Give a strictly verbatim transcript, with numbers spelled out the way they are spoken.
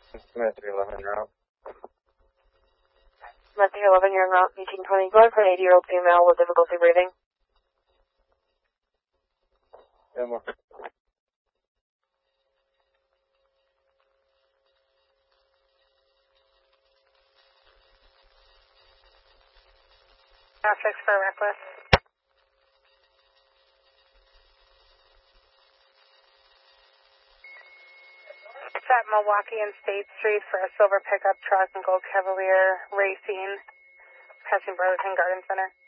Matthew eleven route. Matthew eleven, you're en route eighteen twenty. Go ahead for an eighty-year-old female with difficulty breathing. Yeah, more. Six for reckless. It's at Milwaukee and State Street for a silver pickup truck and Gold Cavalier Racing, passing Burlington Garden Center.